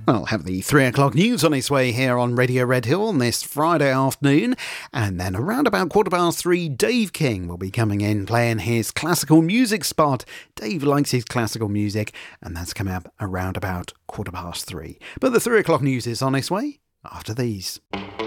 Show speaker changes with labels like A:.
A: We'll have the 3 o'clock news on its way here on Radio Red Hill on this Friday afternoon. And then around about 3:15, Dave King will be coming in playing his classical music spot. Dave likes his classical music, and that's coming up around about 3:15. But the 3 o'clock news is on its way after these.